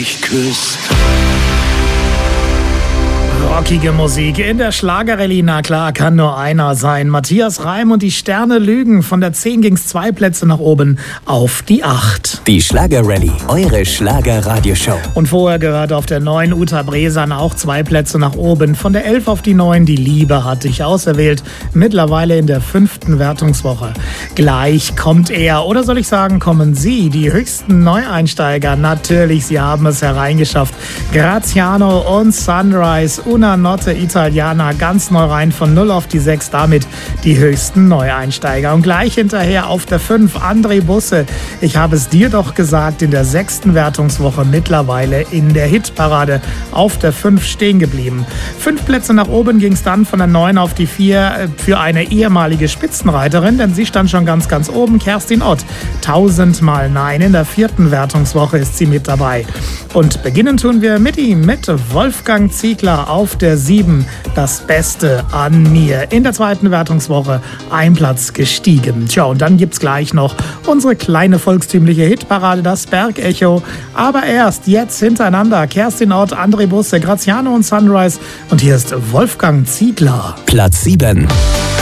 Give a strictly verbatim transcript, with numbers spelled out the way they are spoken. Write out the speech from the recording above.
mich küsst. Rockige Musik in der Schlagerrallye, na klar, kann nur einer sein. Matthias Reim und die Sterne lügen. Von der zehn ging's zwei Plätze nach oben auf die acht. Die Schlagerrallye, eure Schlager-Radioshow. Und vorher gehört auf der neun Uta Bresan auch zwei Plätze nach oben. Von der elf auf die neun, die Liebe hat dich auserwählt. Mittlerweile in der fünften Wertungswoche. Gleich kommt er, oder soll ich sagen, kommen Sie, die höchsten Neueinsteiger. Natürlich, sie haben es hereingeschafft. Graziano und Sunrise, Una Notte Italiana, ganz neu rein von null auf die sechs, damit die höchsten Neueinsteiger. Und gleich hinterher auf der fünf, André Busse. Ich habe es dir doch gesagt, in der sechsten Wertungswoche mittlerweile in der Hitparade auf der fünf stehen geblieben. Fünf Plätze nach oben ging es dann von der neun auf die vier für eine ehemalige Spitzenreiterin, denn sie stand schon ganz, ganz oben, Kerstin Ott. Tausendmal Nein, in der vierten Wertungswoche ist sie mit dabei. Und beginnen tun wir mit ihm, mit Wolfgang Ziegler auf der sieben, das Beste an mir. In der zweiten Wertungswoche ein Platz gestiegen. Tja, und dann gibt's gleich noch unsere kleine volkstümliche Hitparade, das Bergecho. Aber erst jetzt hintereinander Kerstin Ott, André Busse, Graziano und Sunrise. Und hier ist Wolfgang Ziegler. Platz sieben.